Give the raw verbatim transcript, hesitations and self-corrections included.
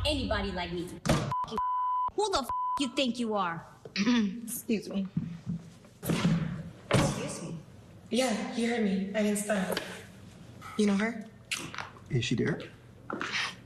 anybody like me. You. Who the f you think you are? Excuse me. Excuse me? Yeah, you heard me. I didn't stop. You know her? Is she there?